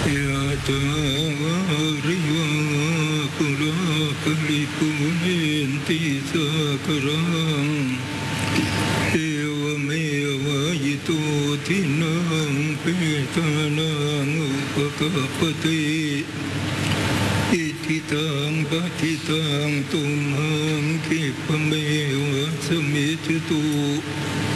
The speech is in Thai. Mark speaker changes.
Speaker 1: ยะตาวริวะปุราปริปุเรนติสากรังเอวเมวะยิโตทินังเปตานังอุปกัปปติอิทิตังปฏิตังตุมหังคิปะเมวะสมิจตุ